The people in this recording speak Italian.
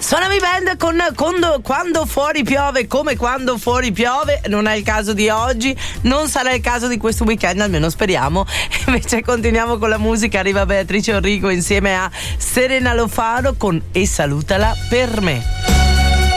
Tsunami Band con quando fuori piove, come quando fuori piove. Non è il caso di oggi, non sarà il caso di questo weekend, almeno speriamo. Invece continuiamo con la musica, arriva Beatrice Orrico insieme a Serena Lo Faro con E salutala per me.